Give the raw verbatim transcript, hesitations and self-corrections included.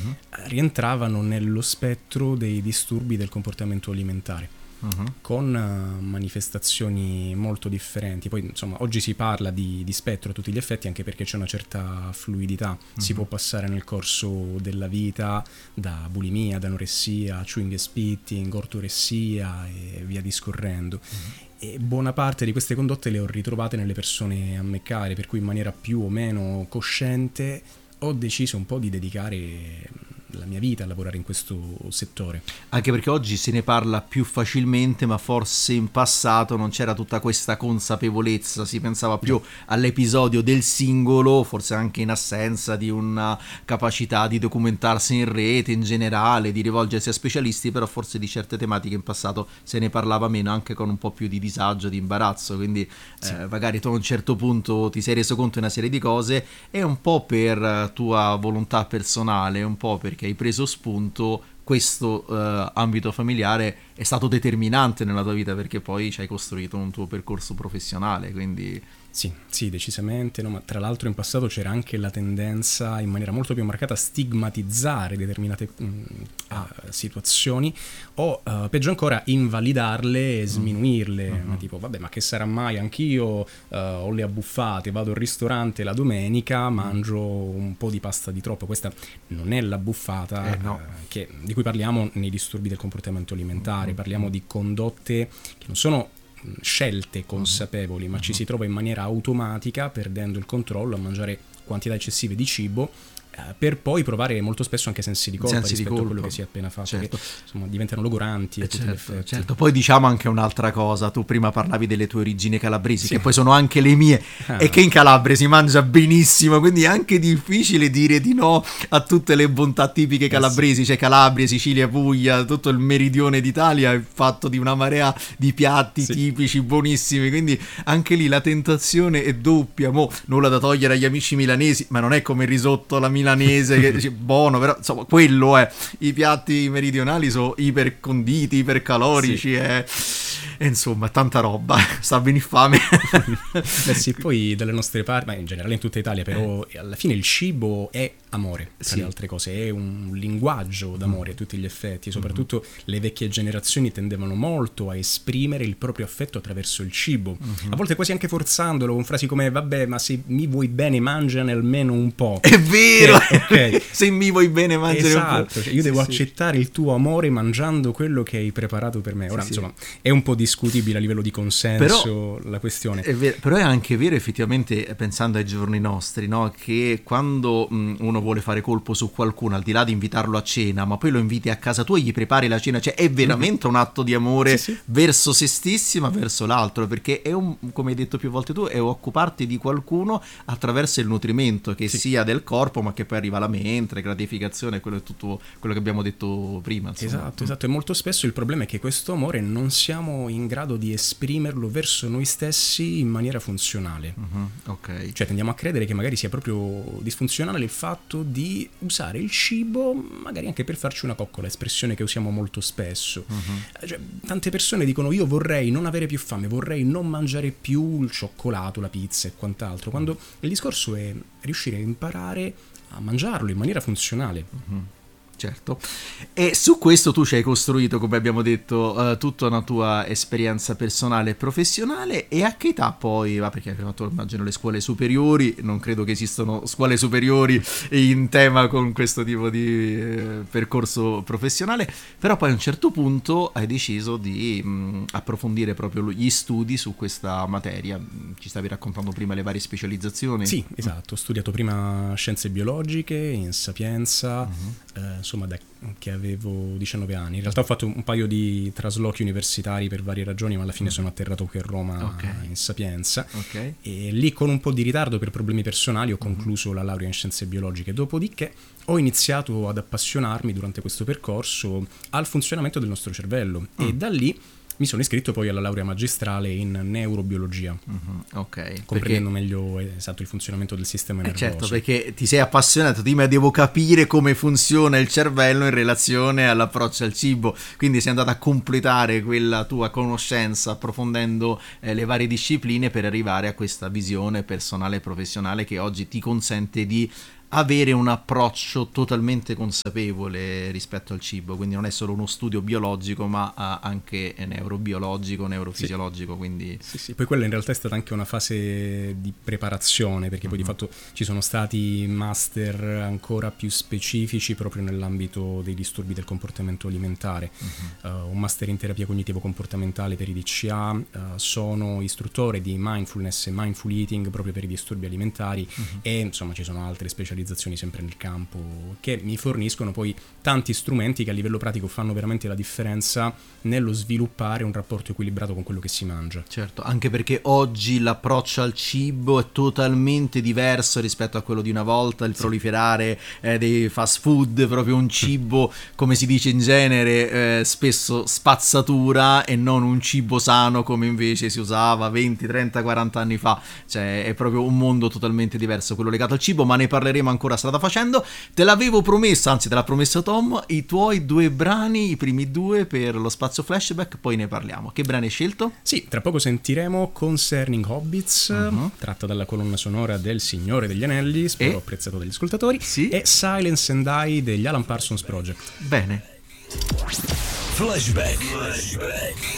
uh-huh. rientravano nello spettro dei disturbi del comportamento alimentare. Uh-huh. Con uh, manifestazioni molto differenti. Poi insomma oggi si parla di, di spettro a tutti gli effetti, anche perché c'è una certa fluidità. Uh-huh. Si può passare nel corso della vita da bulimia, da anoressia, chewing and spitting, ortoressia e via discorrendo. Uh-huh. E buona parte di queste condotte le ho ritrovate nelle persone a me care, per cui in maniera più o meno cosciente ho deciso un po' di dedicare la mia vita a lavorare in questo settore. Anche perché oggi se ne parla più facilmente, ma forse in passato non c'era tutta questa consapevolezza, si pensava più all'episodio del singolo, forse anche in assenza di una capacità di documentarsi in rete in generale, di rivolgersi a specialisti, però forse di certe tematiche in passato se ne parlava meno, anche con un po' più di disagio, di imbarazzo, quindi sì. eh, magari tu a un certo punto ti sei reso conto di una serie di cose, e un po' per tua volontà personale, un po' perché hai preso spunto, questo uh, ambito familiare è stato determinante nella tua vita, perché poi ci hai costruito un tuo percorso professionale, quindi... Sì, sì, decisamente, no? Ma tra l'altro in passato c'era anche la tendenza in maniera molto più marcata a stigmatizzare determinate mh, uh, situazioni o uh, peggio ancora invalidarle e sminuirle, mm-hmm. ma tipo vabbè, ma che sarà mai, anch'io uh, ho le abbuffate, vado al ristorante la domenica, mangio un po' di pasta di troppo. Questa non è l'abbuffata eh, no. uh, che, di cui parliamo nei disturbi del comportamento alimentare, mm-hmm. parliamo di condotte che non sono scelte consapevoli, ma ci si trova in maniera automatica, perdendo il controllo, a mangiare quantità eccessive di cibo, eh, per poi provare molto spesso anche sensi di colpa sensi rispetto di colpa. a quello che si è appena fatto, certo. che insomma diventano logoranti a eh tutti certo, gli effetti. Certo, poi diciamo anche un'altra cosa, tu prima parlavi delle tue origini calabresi, sì. che poi sono anche le mie, ah. e che in Calabria si mangia benissimo, quindi è anche difficile dire di no a tutte le bontà tipiche calabresi, eh sì. c'è Calabria, Sicilia, Puglia, tutto il meridione d'Italia è fatto di una marea di piatti sì. tipici buonissimi, quindi anche lì la tentazione è doppia. Mo nulla da togliere agli amici milanesi, ma non è come il risotto alla milanese che dice, buono, però insomma quello è, i piatti meridionali sono iperconditi, ipercalorici, sì. e, e insomma tanta roba, sta a venire fame. Beh sì, poi dalle nostre parti, ma in generale in tutta Italia, però eh. alla fine il cibo è amore, tra sì. le altre cose, è un linguaggio d'amore a tutti gli effetti, soprattutto mm-hmm. le vecchie generazioni tendevano molto a esprimere il proprio affetto attraverso il cibo, mm-hmm. a volte quasi anche forzandolo con frasi come vabbè, ma se mi vuoi bene mangiane almeno un po'. È vero, eh, okay. se mi vuoi bene mangiare esatto, un po'. Cioè io sì, devo sì. accettare il tuo amore mangiando quello che hai preparato per me. Ora sì, insomma sì. è un po' discutibile a livello di consenso però, la questione. È vero, però è anche vero effettivamente, pensando ai giorni nostri, no, che quando mh, uno vuole fare colpo su qualcuno, al di là di invitarlo a cena, ma poi lo inviti a casa tua e gli prepari la cena, cioè è veramente mm-hmm. un atto di amore sì, sì. verso se stessi ma verso l'altro, perché è un, come hai detto più volte tu, è occuparti di qualcuno attraverso il nutrimento che sì. sia del corpo, ma che poi arriva alla mente, gratificazione, quello è tutto quello che abbiamo detto prima, insomma. Esatto, esatto, e molto spesso il problema è che questo amore non siamo in grado di esprimerlo verso noi stessi in maniera funzionale. Uh-huh. Ok. Cioè tendiamo a credere che magari sia proprio disfunzionale il fatto di usare il cibo magari anche per farci una coccola, espressione che usiamo molto spesso. Uh-huh. Cioè, tante persone dicono io vorrei non avere più fame, vorrei non mangiare più il cioccolato, la pizza e quant'altro, quando uh-huh. il discorso è riuscire a imparare a mangiarlo in maniera funzionale. Uh-huh. Certo, e su questo tu ci hai costruito, come abbiamo detto, uh, tutta una tua esperienza personale e professionale. E a che età poi, va, perché hai fatto immagino le scuole superiori, non credo che esistano scuole superiori in tema con questo tipo di eh, percorso professionale, però poi a un certo punto hai deciso di mh, approfondire proprio gli studi su questa materia. Ci stavi raccontando prima le varie specializzazioni? Sì, esatto, ho studiato prima scienze biologiche in Sapienza, uh-huh. eh, insomma da che avevo diciannove anni. In realtà ho fatto un paio di traslochi universitari per varie ragioni, ma alla fine sono atterrato qui a Roma, okay. in Sapienza, okay. e lì con un po' di ritardo per problemi personali ho concluso mm-hmm. la laurea in scienze biologiche. Dopodiché ho iniziato ad appassionarmi durante questo percorso al funzionamento del nostro cervello mm. e da lì mi sono iscritto poi alla laurea magistrale in neurobiologia, mm-hmm. ok, comprendendo perché... meglio esatto il funzionamento del sistema eh nervoso. certo, perché ti sei appassionato, di me devo capire come funziona il cervello in relazione all'approccio al cibo, quindi sei andato a completare quella tua conoscenza approfondendo eh, le varie discipline per arrivare a questa visione personale e professionale che oggi ti consente di avere un approccio totalmente consapevole rispetto al cibo, quindi non è solo uno studio biologico ma anche neurobiologico, neurofisiologico, sì. Quindi sì, sì. Poi quella in realtà è stata anche una fase di preparazione, perché poi uh-huh. di fatto ci sono stati master ancora più specifici proprio nell'ambito dei disturbi del comportamento alimentare, uh-huh. uh, un master in terapia cognitivo-comportamentale per i D C A, uh, sono istruttore di mindfulness e mindful eating proprio per i disturbi alimentari, uh-huh. e insomma ci sono altre specializzazioni sempre nel campo che mi forniscono poi tanti strumenti che a livello pratico fanno veramente la differenza nello sviluppare un rapporto equilibrato con quello che si mangia. Certo, anche perché oggi l'approccio al cibo è totalmente diverso rispetto a quello di una volta, il sì. proliferare eh, dei fast food, proprio un cibo, come si dice in genere, eh, spesso spazzatura e non un cibo sano come invece si usava venti, trenta, quaranta anni fa, cioè è proprio un mondo totalmente diverso quello legato al cibo, ma ne parleremo ancora strada facendo. Te l'avevo promesso, anzi te l'ha promesso Tom, i tuoi due brani, i primi due per lo spazio flashback, poi ne parliamo. Che brani hai scelto? Sì, tra poco sentiremo Concerning Hobbits, uh-huh. tratta dalla colonna sonora del Signore degli Anelli, spero e? apprezzato dagli ascoltatori, sì. e Silence and I degli Alan Parsons Project. Bene. Flashback. Flashback.